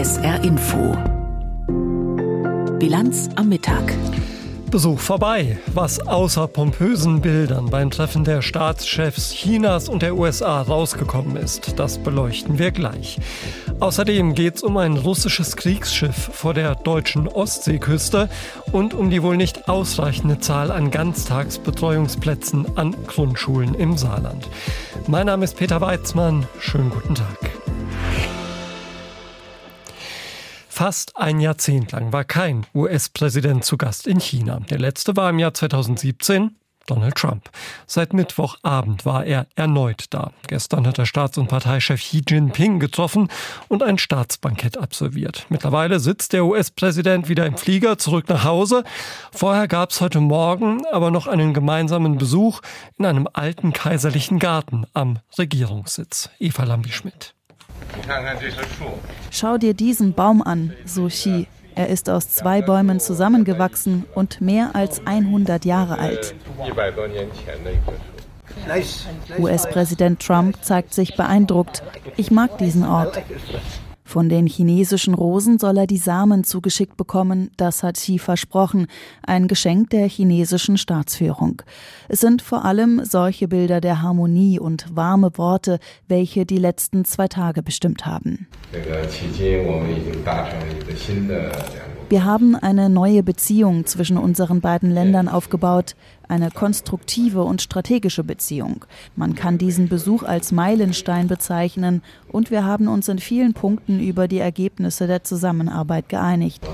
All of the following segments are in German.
SR Info. Bilanz am Mittag. Besuch vorbei. Was außer pompösen Bildern beim Treffen der Staatschefs Chinas und der USA rausgekommen ist, das beleuchten wir gleich. Außerdem geht es um ein russisches Kriegsschiff vor der deutschen Ostseeküste und um die wohl nicht ausreichende Zahl an Ganztagsbetreuungsplätzen an Grundschulen im Saarland. Mein Name ist Peter Weizmann. Schönen guten Tag. Fast ein Jahrzehnt lang war kein US-Präsident zu Gast in China. Der letzte war im Jahr 2017 Donald Trump. Seit Mittwochabend war er erneut da. Gestern hat der Staats- und Parteichef Xi Jinping getroffen und ein Staatsbankett absolviert. Mittlerweile sitzt der US-Präsident wieder im Flieger zurück nach Hause. Vorher gab es heute Morgen aber noch einen gemeinsamen Besuch in einem alten kaiserlichen Garten am Regierungssitz. Eva Lambi-Schmidt. Schau dir diesen Baum an, so Xi. Er ist aus 2 Bäumen zusammengewachsen und mehr als 100 Jahre alt. US-Präsident Trump zeigt sich beeindruckt. Ich mag diesen Ort. Von den chinesischen Rosen soll er die Samen zugeschickt bekommen, das hat Xi versprochen, ein Geschenk der chinesischen Staatsführung. Es sind vor allem solche Bilder der Harmonie und warme Worte, welche die letzten 2 Tage bestimmt haben. Wir haben eine neue Beziehung zwischen unseren beiden Ländern aufgebaut, eine konstruktive und strategische Beziehung. Man kann diesen Besuch als Meilenstein bezeichnen und wir haben uns in vielen Punkten über die Ergebnisse der Zusammenarbeit geeinigt,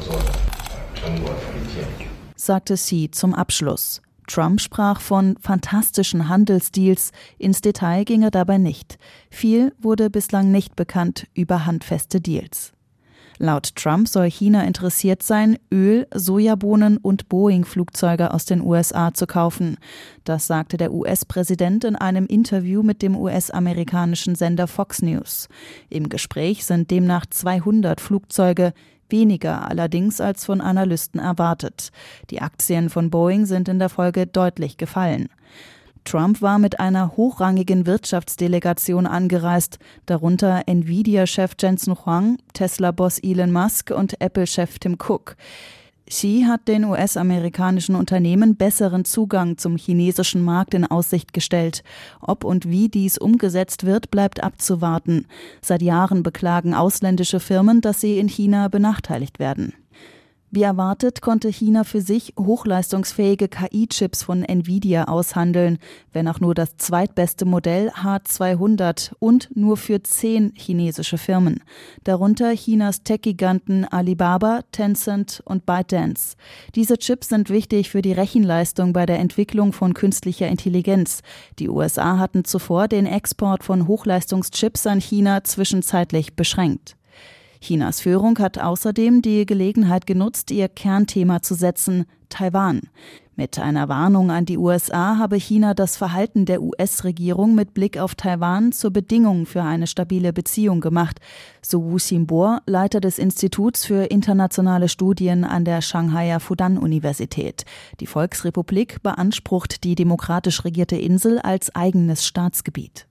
sagte Xi zum Abschluss. Trump sprach von fantastischen Handelsdeals, ins Detail ging er dabei nicht. Viel wurde bislang nicht bekannt über handfeste Deals. Laut Trump soll China interessiert sein, Öl, Sojabohnen und Boeing-Flugzeuge aus den USA zu kaufen. Das sagte der US-Präsident in einem Interview mit dem US-amerikanischen Sender Fox News. Im Gespräch sind demnach 200 Flugzeuge, weniger allerdings als von Analysten erwartet. Die Aktien von Boeing sind in der Folge deutlich gefallen. Trump war mit einer hochrangigen Wirtschaftsdelegation angereist, darunter Nvidia-Chef Jensen Huang, Tesla-Boss Elon Musk und Apple-Chef Tim Cook. Xi hat den US-amerikanischen Unternehmen besseren Zugang zum chinesischen Markt in Aussicht gestellt. Ob und wie dies umgesetzt wird, bleibt abzuwarten. Seit Jahren beklagen ausländische Firmen, dass sie in China benachteiligt werden. Wie erwartet, konnte China für sich hochleistungsfähige KI-Chips von Nvidia aushandeln, wenn auch nur das zweitbeste Modell H200 und nur für 10 chinesische Firmen. Darunter Chinas Tech-Giganten Alibaba, Tencent und ByteDance. Diese Chips sind wichtig für die Rechenleistung bei der Entwicklung von künstlicher Intelligenz. Die USA hatten zuvor den Export von Hochleistungschips an China zwischenzeitlich beschränkt. Chinas Führung hat außerdem die Gelegenheit genutzt, ihr Kernthema zu setzen, Taiwan. Mit einer Warnung an die USA habe China das Verhalten der US-Regierung mit Blick auf Taiwan zur Bedingung für eine stabile Beziehung gemacht, so Wu Xinbo, Leiter des Instituts für internationale Studien an der Shanghaier Fudan-Universität. Die Volksrepublik beansprucht die demokratisch regierte Insel als eigenes Staatsgebiet.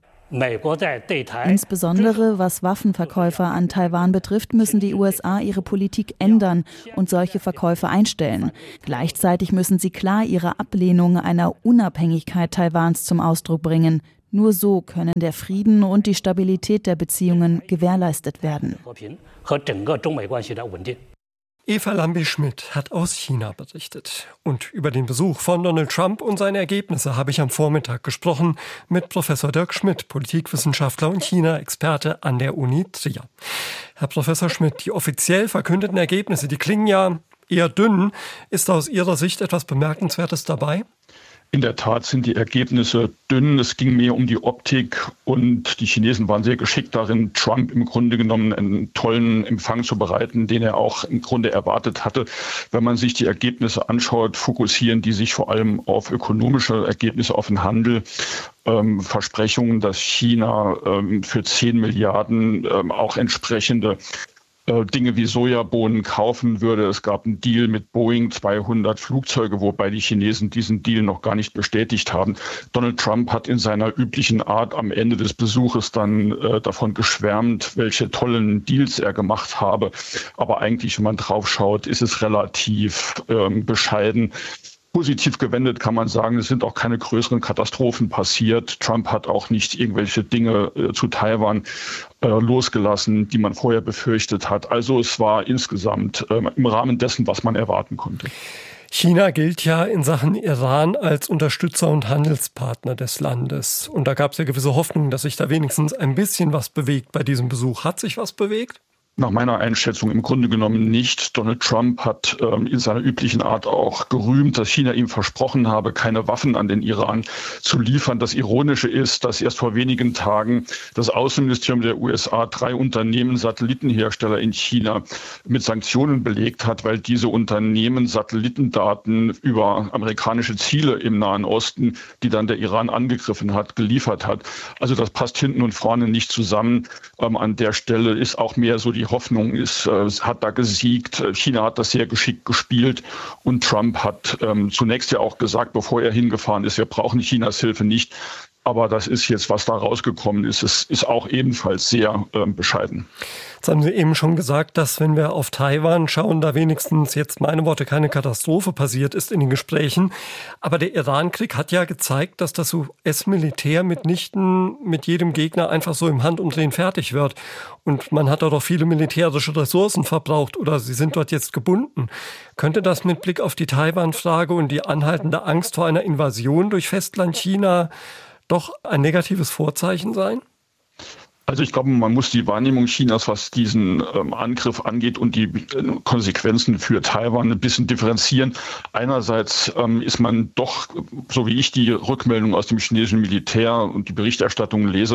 Insbesondere was Waffenverkäufe an Taiwan betrifft, müssen die USA ihre Politik ändern und solche Verkäufe einstellen. Gleichzeitig müssen sie klar ihre Ablehnung einer Unabhängigkeit Taiwans zum Ausdruck bringen. Nur so können der Frieden und die Stabilität der Beziehungen gewährleistet werden. Eva Lambi-Schmidt hat aus China berichtet. Und über den Besuch von Donald Trump und seine Ergebnisse habe ich am Vormittag gesprochen mit Professor Dirk Schmidt, Politikwissenschaftler und China-Experte an der Uni Trier. Herr Professor Schmidt, die offiziell verkündeten Ergebnisse, die klingen ja eher dünn. Ist aus Ihrer Sicht etwas Bemerkenswertes dabei? In der Tat sind die Ergebnisse dünn. Es ging mehr um die Optik und die Chinesen waren sehr geschickt darin, Trump im Grunde genommen einen tollen Empfang zu bereiten, den er auch im Grunde erwartet hatte. Wenn man sich die Ergebnisse anschaut, fokussieren die sich vor allem auf ökonomische Ergebnisse, auf den Handel. Versprechungen, dass China für 10 Milliarden auch entsprechende Dinge wie Sojabohnen kaufen würde. Es gab einen Deal mit Boeing, 200 Flugzeuge, wobei die Chinesen diesen Deal noch gar nicht bestätigt haben. Donald Trump hat in seiner üblichen Art am Ende des Besuches dann davon geschwärmt, welche tollen Deals er gemacht habe. Aber eigentlich, wenn man drauf schaut, ist es relativ bescheiden. Positiv gewendet kann man sagen, es sind auch keine größeren Katastrophen passiert. Trump hat auch nicht irgendwelche Dinge zu Taiwan losgelassen, die man vorher befürchtet hat. Also es war insgesamt im Rahmen dessen, was man erwarten konnte. China gilt ja in Sachen Iran als Unterstützer und Handelspartner des Landes. Und da gab es ja gewisse Hoffnung, dass sich da wenigstens ein bisschen was bewegt bei diesem Besuch. Hat sich was bewegt? Nach meiner Einschätzung im Grunde genommen nicht. Donald Trump hat in seiner üblichen Art auch gerühmt, dass China ihm versprochen habe, keine Waffen an den Iran zu liefern. Das Ironische ist, dass erst vor wenigen Tagen das Außenministerium der USA 3 Unternehmen, Satellitenhersteller in China, mit Sanktionen belegt hat, weil diese Unternehmen Satellitendaten über amerikanische Ziele im Nahen Osten, die dann der Iran angegriffen hat, geliefert hat. Also das passt hinten und vorne nicht zusammen. An der Stelle ist auch mehr so die Hoffnung hat da gesiegt. China hat das sehr geschickt gespielt und Trump hat zunächst ja auch gesagt, bevor er hingefahren ist, wir brauchen Chinas Hilfe nicht. Aber das ist jetzt, was da rausgekommen ist. Es ist auch ebenfalls sehr bescheiden. Jetzt haben Sie eben schon gesagt, dass wenn wir auf Taiwan schauen, da wenigstens jetzt meine Worte keine Katastrophe passiert ist in den Gesprächen. Aber der Iran-Krieg hat ja gezeigt, dass das US-Militär mitnichten mit jedem Gegner einfach so im Handumdrehen fertig wird. Und man hat da doch viele militärische Ressourcen verbraucht oder sie sind dort jetzt gebunden. Könnte das mit Blick auf die Taiwan-Frage und die anhaltende Angst vor einer Invasion durch Festland China doch ein negatives Vorzeichen sein? Also ich glaube, man muss die Wahrnehmung Chinas, was diesen Angriff angeht und die Konsequenzen für Taiwan ein bisschen differenzieren. Einerseits ist man doch, so wie ich die Rückmeldung aus dem chinesischen Militär und die Berichterstattung lese,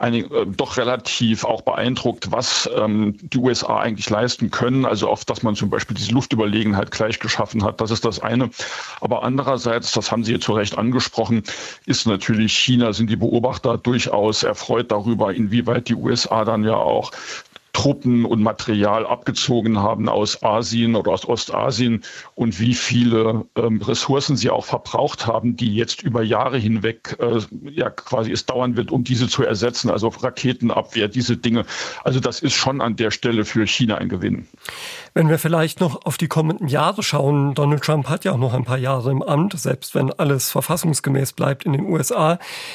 doch relativ auch beeindruckt, was die USA eigentlich leisten können. Also auf dass man zum Beispiel diese Luftüberlegenheit gleich geschaffen hat, das ist das eine. Aber andererseits, das haben Sie jetzt zu Recht angesprochen, ist natürlich China, sind die Beobachter durchaus erfreut darüber, inwieweit die USA dann ja auch Truppen und Material abgezogen haben aus Asien oder aus Ostasien und wie viele Ressourcen sie auch verbraucht haben, die jetzt über Jahre hinweg quasi es dauern wird, um diese zu ersetzen, also Raketenabwehr, diese Dinge. Also das ist schon an der Stelle für China ein Gewinn. Wenn wir vielleicht noch auf die kommenden Jahre schauen, Donald Trump hat ja auch noch ein paar Jahre im Amt, selbst wenn alles verfassungsgemäß bleibt in den USA.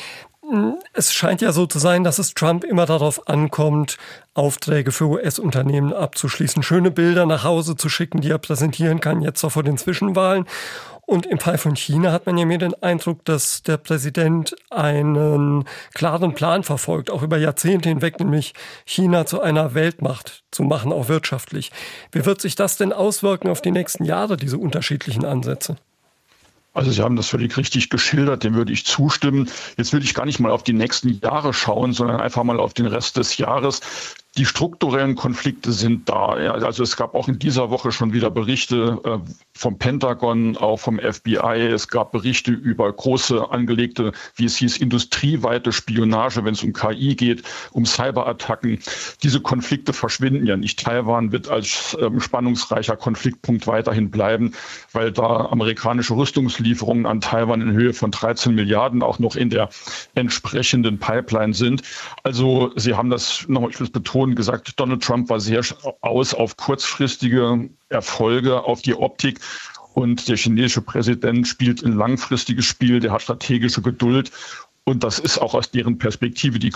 Es scheint ja so zu sein, dass es Trump immer darauf ankommt, Aufträge für US-Unternehmen abzuschließen, schöne Bilder nach Hause zu schicken, die er präsentieren kann, jetzt auch vor den Zwischenwahlen. Und im Fall von China hat man ja mir den Eindruck, dass der Präsident einen klaren Plan verfolgt, auch über Jahrzehnte hinweg, nämlich China zu einer Weltmacht zu machen, auch wirtschaftlich. Wie wird sich das denn auswirken auf die nächsten Jahre, diese unterschiedlichen Ansätze? Also Sie haben das völlig richtig geschildert, dem würde ich zustimmen. Jetzt würde ich gar nicht mal auf die nächsten Jahre schauen, sondern einfach mal auf den Rest des Jahres. Die strukturellen Konflikte sind da. Ja, also es gab auch in dieser Woche schon wieder Berichte vom Pentagon, auch vom FBI. Es gab Berichte über große angelegte, wie es hieß, industrieweite Spionage, wenn es um KI geht, um Cyberattacken. Diese Konflikte verschwinden ja nicht. Taiwan wird als spannungsreicher Konfliktpunkt weiterhin bleiben, weil da amerikanische Rüstungslieferungen an Taiwan in Höhe von 13 Milliarden auch noch in der entsprechenden Pipeline sind. Also Sie haben das nochmal, ich will es betonen, gesagt, Donald Trump war sehr aus auf kurzfristige Erfolge, auf die Optik. Und der chinesische Präsident spielt ein langfristiges Spiel, der hat strategische Geduld. Und das ist auch aus deren Perspektive die